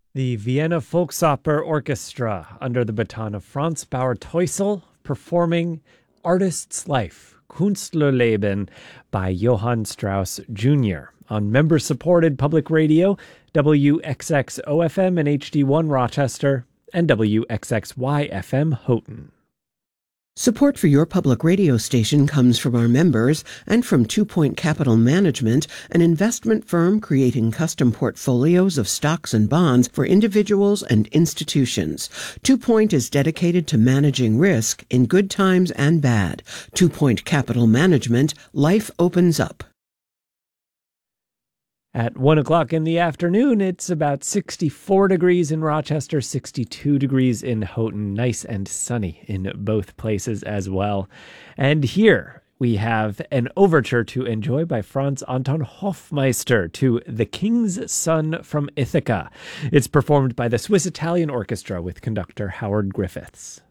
The Vienna Volksoper Orchestra, under the baton of Franz Bauer-Teusel, performing Artist's Life, Künstlerleben, by Johann Strauss Jr. on member-supported public radio, WXX-OFM and HD1 Rochester, and WXXY-FM Houghton. Support for your public radio station comes from our members and from 2 Point Capital Management, an investment firm creating custom portfolios of stocks and bonds for individuals and institutions. 2 Point is dedicated to managing risk in good times and bad. 2 Point Capital Management, life opens up. At 1 o'clock in the afternoon, it's about 64 degrees in Rochester, 62 degrees in Houghton. Nice and sunny in both places as well. And here we have an overture to enjoy by Franz Anton Hofmeister to The King's Son from Ithaca. It's performed by the Swiss Italian Orchestra with conductor Howard Griffiths.